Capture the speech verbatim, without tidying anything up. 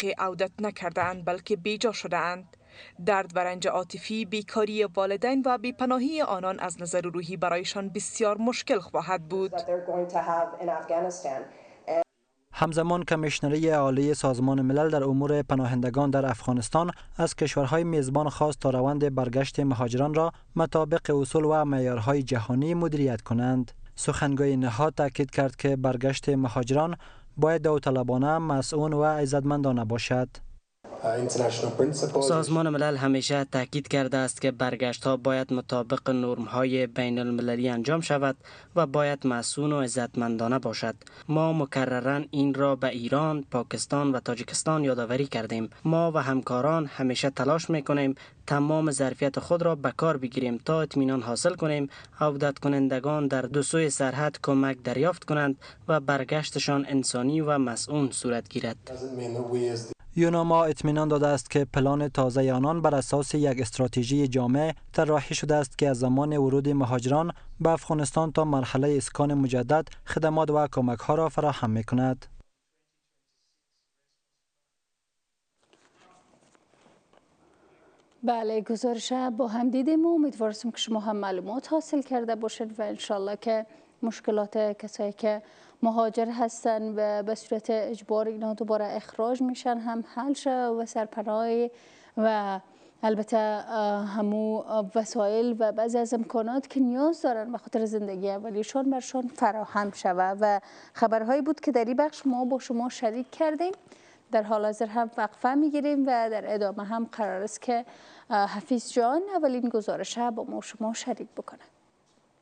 واقع عودت نکرده‌اند بلکه بیجا شده‌اند. درد و رنج عاطفی، بیکاری والدین و بیپناهی آنان از نظر روحی برایشان بسیار مشکل خواهد بود. همزمان کمیشنری عالی سازمان ملل در امور پناهندگان در افغانستان از کشورهای میزبان خواست تا روند برگشت مهاجران را مطابق اصول و معیارهای جهانی مدیریت کنند. سخنگوی نهاد تاکید کرد که برگشت مهاجران باید داوطلبانه، مسئول و عزتمندانه باشد. سازمان ملل همیشه تاکید کرده است که برگشت ها باید مطابق نرم های بین المللی انجام شود و باید مسئول و عزتمندانه باشد. ما مکرراً این را به ایران، پاکستان و تاجیکستان یادآوری کردیم. ما و همکاران همیشه تلاش میکنیم تمام ظرفیت خود را به کار بگیریم تا اطمینان حاصل کنیم عودت کنندگان در دو سوی سرحد کمک دریافت کنند و برگشتشان انسانی و مسئول صورت گیرد. یوناما اطمینان داده است که پلان تازه آنان بر اساس یک استراتژی جامع طراحی شده است که از زمان ورود مهاجران به افغانستان تا مرحله اسکان مجدد خدمات و کمک ها را فراهم می کند. بله، گزارش با هم دیدیم و امیدوارم که شما هم معلومات حاصل کرده باشید و انشالله که مشکلات کسایی که مهاجر هستن و به صورت اجبار اینا دوباره اخراج میشن هم حل شه و سرپناهی و البته همو وسایل و بعضی از امکانات که نیاز دارن به خاطر زندگی اولیشان برشان فراهم شود و خبرهایی بود که در این بخش ما با شما شریک کردیم. در حال حاضر هم وقفه میگیریم و در ادامه هم قرار است که حفیظ جان اولین گزارش با ما شما شریک بکنه.